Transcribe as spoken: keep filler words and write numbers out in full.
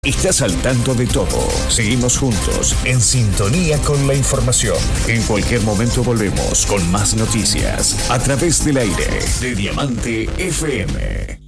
Estás al tanto de todo. Seguimos juntos, en sintonía con la información. En cualquier momento volvemos con más noticias a través del aire de Diamante F M.